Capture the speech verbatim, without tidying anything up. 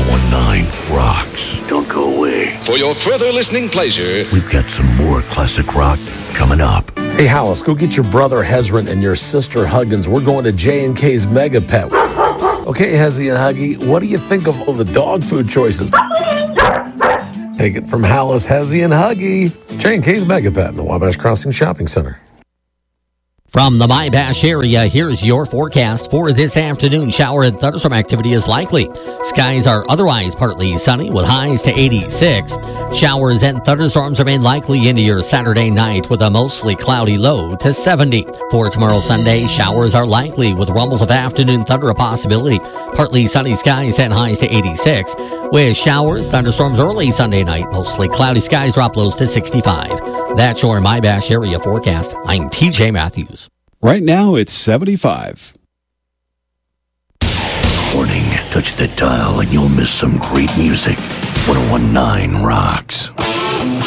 one nine rocks. Don't go away. For your further listening pleasure, we've got some more classic rock coming up. Hey, Hollis, go get your brother Hezron and your sister Huggins. We're going to J and K's Mega Pet. Okay, Hezzy and Huggy, what do you think of all the dog food choices? Take it from Hollis, Hezzy, and Huggy. J and K's Mega Pet in the Wabash Crossing Shopping Center. From the Mybash area, here's your forecast for this afternoon. Shower and thunderstorm activity is likely. Skies are otherwise partly sunny with highs to eighty-six. Showers and thunderstorms remain likely into your Saturday night with a mostly cloudy low to seventy. For tomorrow Sunday, showers are likely with rumbles of afternoon thunder a possibility. Partly sunny skies and highs to eighty-six. With showers, thunderstorms early Sunday night, mostly cloudy skies drop lows to sixty-five. That's your Mybash area forecast. I'm T J Matthews. Right now, it's seventy-five. Warning, touch the dial and you'll miss some great music. one oh one nine rocks.